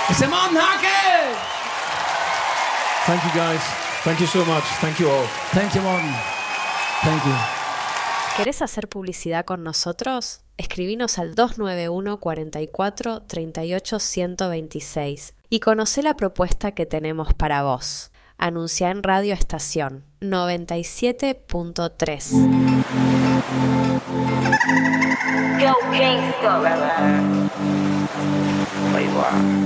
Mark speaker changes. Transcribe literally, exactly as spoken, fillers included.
Speaker 1: ¡Ese Monhake!
Speaker 2: Thank you guys. Thank you so much. Thank you all.
Speaker 1: Thank you, Mon. Thank you.
Speaker 3: ¿Querés hacer publicidad con nosotros? Escribinos al dos nueve uno, cuarenta y cuatro, treinta y ocho, ciento veintiséis y conocé la propuesta que tenemos para vos. Anuncia en Radio Estación noventa y siete punto tres.
Speaker 4: Go gangsta. Wait, wow.